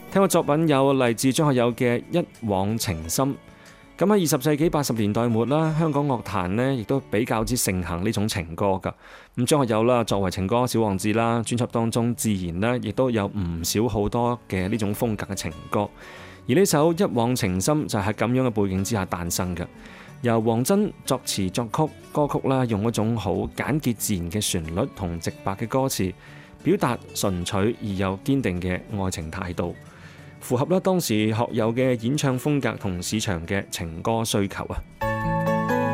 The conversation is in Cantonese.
聽過作品有嚟自張學友嘅《一往情深》。咁喺20世紀80年代末啦，香港樂壇呢亦都比較之盛行呢種情歌㗎。咁張學友啦，作為情歌小王子啦，專輯當中自然呢亦都有唔少好多嘅呢種風格嘅情歌。而呢首《一往情深》就係喺咁樣嘅背景之下誕生嘅。由黃真作詞作曲，歌曲啦用一種好簡潔自然嘅旋律同直白嘅歌詞，表達純粹而又堅定嘅愛情態度，符合啦當時學友嘅演唱風格同市場嘅情歌需求啊！